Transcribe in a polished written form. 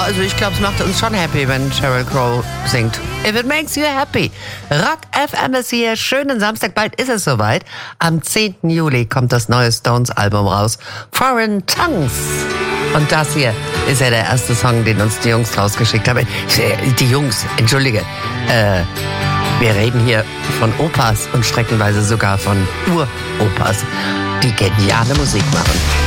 also ich glaube, es macht uns schon happy, wenn Sheryl Crow singt. If it makes you happy. Rock FM ist hier. Schönen Samstag, bald ist es soweit. Am 10. Juli kommt das neue Stones-Album raus. Foreign Tongues. Und das hier ist ja der erste Song, den uns die Jungs rausgeschickt haben. Die Jungs, entschuldige. Wir reden hier von Opas und streckenweise sogar von Uropas, die geniale Musik machen.